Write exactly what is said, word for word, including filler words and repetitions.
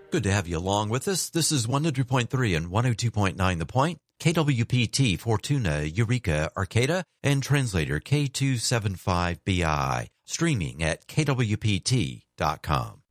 Good to have you along with us. This is one hundred point three and one oh two point nine The Point, K W P T, Fortuna, Eureka, Arcata, and translator K two seven five B I, streaming at K W P T dot com.